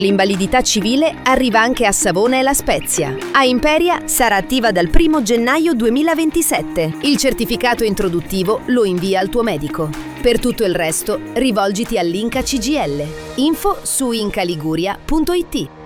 L'invalidità civile arriva anche a Savona e La Spezia. A Imperia sarà attiva dal 1 gennaio 2027. Il certificato introduttivo lo invia al tuo medico. Per tutto il resto, rivolgiti all'Inca CGL. Info su incaliguria.it.